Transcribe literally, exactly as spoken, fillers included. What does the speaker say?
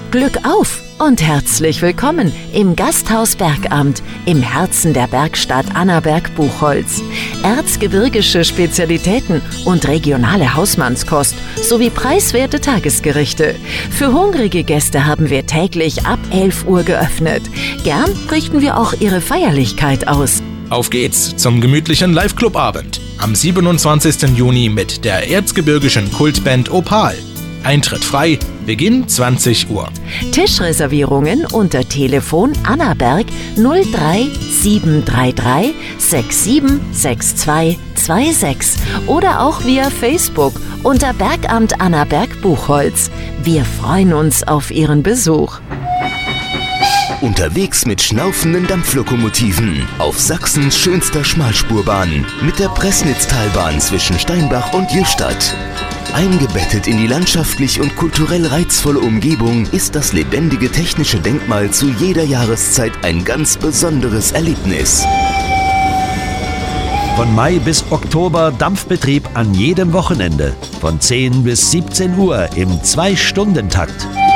Glück auf und herzlich willkommen im Gasthaus Bergamt im Herzen der Bergstadt Annaberg-Buchholz. Erzgebirgische Spezialitäten und regionale Hausmannskost sowie preiswerte Tagesgerichte. Für hungrige Gäste haben wir täglich ab elf Uhr geöffnet. Gern richten wir auch Ihre Feierlichkeit aus. Auf geht's zum gemütlichen Live-Club-Abend am siebenundzwanzigsten Juni mit der erzgebirgischen Kultband Opal. Eintritt frei, Beginn zwanzig Uhr. Tischreservierungen unter Telefon Annaberg null drei sieben drei drei sechs sieben sechs zwei zwei sechs oder auch via Facebook unter Bergamt Annaberg-Buchholz. Wir freuen uns auf Ihren Besuch. Unterwegs mit schnaufenden Dampflokomotiven auf Sachsens schönster Schmalspurbahn mit der Pressnitztalbahn zwischen Steinbach und Jüstadt. Eingebettet in die landschaftlich und kulturell reizvolle Umgebung ist das lebendige technische Denkmal zu jeder Jahreszeit ein ganz besonderes Erlebnis. Von Mai bis Oktober Dampfbetrieb an jedem Wochenende. Von zehn bis siebzehn Uhr im Zwei-Stunden-Takt.